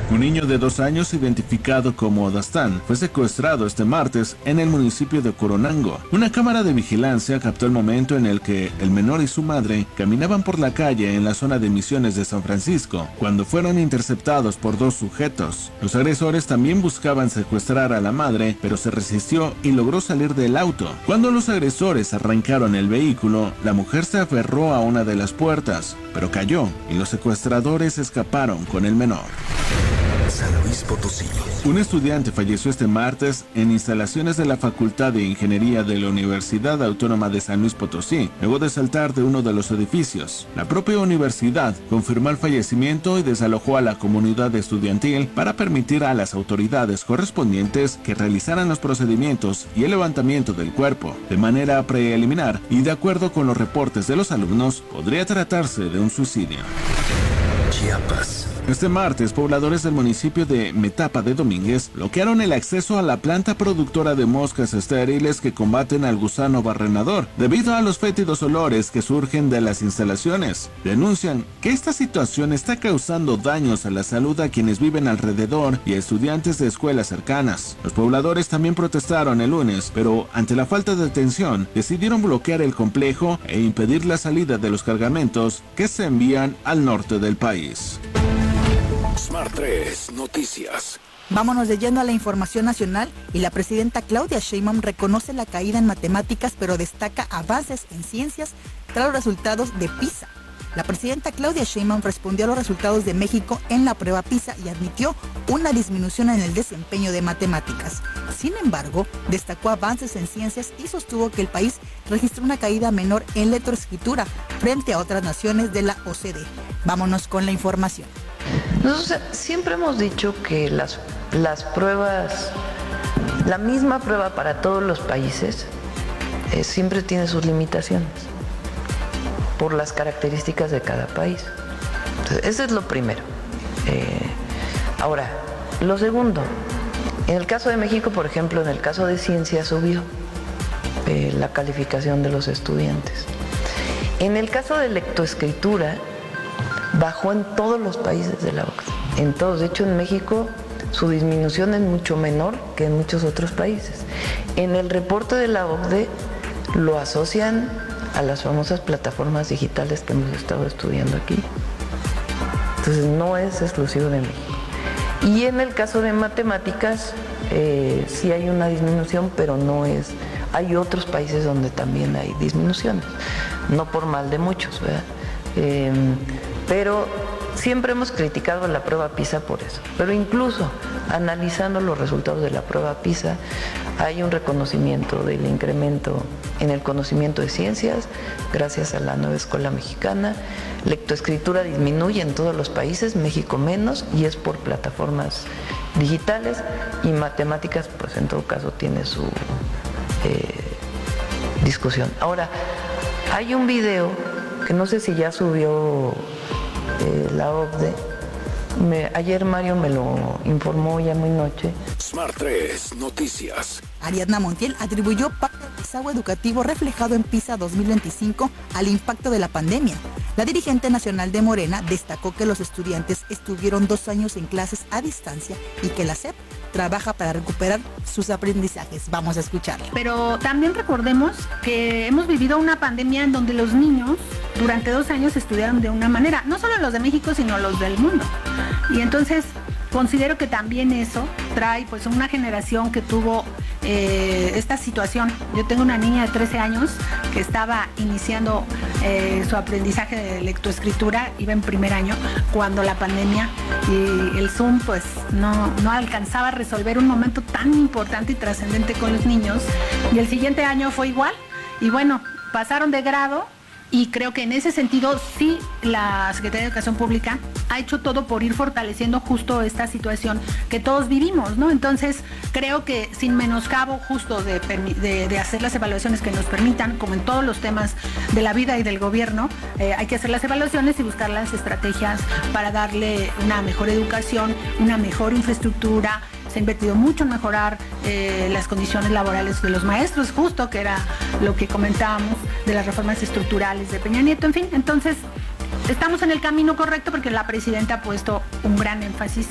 Un niño de 2 años identificado como Dastán fue secuestrado este martes en el municipio de Coronango. Una cámara de vigilancia captó el momento en el que el menor y su madre caminaban por la calle en la zona de Misiones de San Francisco, cuando fueron interceptados por 2 sujetos. Los agresores también buscaban secuestrar a la madre, pero se resistió y logró salir del auto. Cuando los agresores arrancaron el vehículo, la mujer se aferró a una de las puertas, pero cayó y los secuestradores escaparon con el menor. San Luis Potosí. Un estudiante falleció este martes en instalaciones de la Facultad de Ingeniería de la Universidad Autónoma de San Luis Potosí, luego de saltar de uno de los edificios. La propia universidad confirmó el fallecimiento y desalojó a la comunidad estudiantil para permitir a las autoridades correspondientes que realizaran los procedimientos y el levantamiento del cuerpo. De manera preliminar y de acuerdo con los reportes de los alumnos, podría tratarse de un suicidio. Chiapas. Este martes, pobladores del municipio de Metapa de Domínguez bloquearon el acceso a la planta productora de moscas estériles que combaten al gusano barrenador, debido a los fétidos olores que surgen de las instalaciones. Denuncian que esta situación está causando daños a la salud a quienes viven alrededor y a estudiantes de escuelas cercanas. Los pobladores también protestaron el lunes, pero ante la falta de atención, decidieron bloquear el complejo e impedir la salida de los cargamentos que se envían al norte del país. Smart 3 Noticias. Vámonos de lleno a la información nacional y la presidenta Claudia Sheinbaum reconoce la caída en matemáticas, pero destaca avances en ciencias tras los resultados de PISA. La presidenta Claudia Sheinbaum respondió a los resultados de México en la prueba PISA y admitió una disminución en el desempeño de matemáticas. Sin embargo, destacó avances en ciencias y sostuvo que el país registró una caída menor en lectoescritura frente a otras naciones de la OCDE. Vámonos con la información. Nosotros siempre hemos dicho que las pruebas, la misma prueba para todos los países, siempre tiene sus limitaciones por las características de cada país. Entonces, eso es lo primero. Ahora, lo segundo, en el caso de México, por ejemplo, en el caso de ciencias subió la calificación de los estudiantes. En el caso de lectoescritura, bajó en todos los países de la OCDE, en todos. De hecho, en México su disminución es mucho menor que en muchos otros países. En el reporte de la OCDE lo asocian a las famosas plataformas digitales que hemos estado estudiando aquí. Entonces no es exclusivo de México. Y en el caso de matemáticas sí hay una disminución, pero no es... Hay otros países donde también hay disminuciones, no por mal de muchos, ¿verdad? Pero siempre hemos criticado la prueba PISA por eso. Pero incluso analizando los resultados de la prueba PISA, hay un reconocimiento del incremento en el conocimiento de ciencias gracias a la nueva escuela mexicana. Lectoescritura disminuye en todos los países, México menos, y es por plataformas digitales. Y matemáticas, pues en todo caso tiene su discusión. Ahora, hay un video que no sé si ya subió la OCDE. Ayer Mario me lo informó ya muy noche. Smart 3 Noticias. Ariadna Montiel atribuyó parte del rezago educativo reflejado en PISA 2025 al impacto de la pandemia. La dirigente nacional de Morena destacó que los estudiantes estuvieron 2 años en clases a distancia y que la SEP trabaja para recuperar sus aprendizajes. Vamos a escucharla. Pero también recordemos que hemos vivido una pandemia en donde los niños durante 2 años estudiaron de una manera, no solo los de México, sino los del mundo. Y entonces considero que también eso trae pues una generación que tuvo esta situación. Yo tengo una niña de 13 años que estaba iniciando su aprendizaje de lectoescritura, iba en primer año, cuando la pandemia y el Zoom pues no alcanzaba a resolver un momento tan importante y trascendente con los niños. Y el siguiente año fue igual. Y bueno, pasaron de grado. Y creo que en ese sentido sí la Secretaría de Educación Pública ha hecho todo por ir fortaleciendo justo esta situación que todos vivimos, ¿no? Entonces creo que sin menoscabo justo de hacer las evaluaciones que nos permitan, como en todos los temas de la vida y del gobierno, hay que hacer las evaluaciones y buscar las estrategias para darle una mejor educación, una mejor infraestructura. Se ha invertido mucho en mejorar las condiciones laborales de los maestros, justo que era lo que comentábamos de las reformas estructurales de Peña Nieto, en fin. Entonces, estamos en el camino correcto porque la presidenta ha puesto un gran énfasis